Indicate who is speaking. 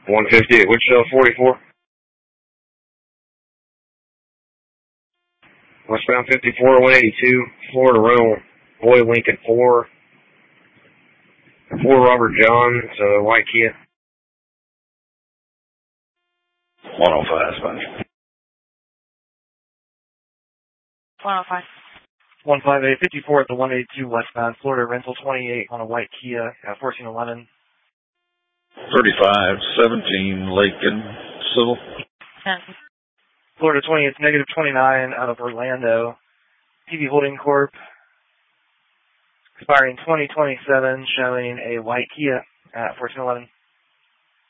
Speaker 1: 150 at Wichita 44. Westbound 54, 182, Florida Rental, Boy Lincoln 4. 4 Robert John, it's a white Kia.
Speaker 2: 105, Spanish.
Speaker 3: 105.
Speaker 4: 158, 54 at the 182 westbound, Florida Rental 28 on a white Kia at 1411.
Speaker 2: 35, 17, Lakin, Civil.
Speaker 3: 10.
Speaker 4: Florida 20, it's negative 29 out of Orlando. TV Holding Corp. Expiring 2027, showing a white Kia at 1411.